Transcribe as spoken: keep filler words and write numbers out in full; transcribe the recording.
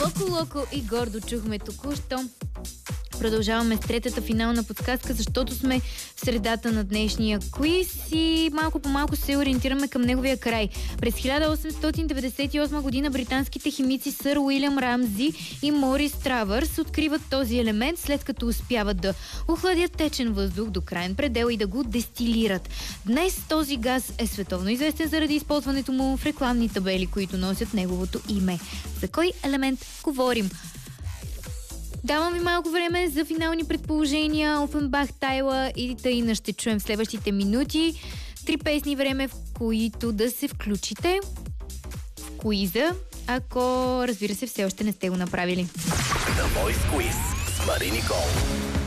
Локо Локо и Гордо чухме току-що. Продължаваме с третата финална подсказка, защото сме в средата на днешния квиз и малко по малко се ориентираме към неговия край. През хиляда осемстотин деветдесет и осма година британските химици сър Уилям Рамзи и Морис Травърс откриват този елемент, след като успяват да охладят течен въздух до крайен предел и да го дестилират. Днес този газ е световно известен заради използването му в рекламни табели, които носят неговото име. За кой елемент говорим? Давам ви малко време за финални предположения. Офенбах, Тайла и Таина ще чуем в следващите минути. Три песни време, в които да се включите в куиза, ако, разбира се, все още не сте го направили. The Voice Quiz с Мари Никол.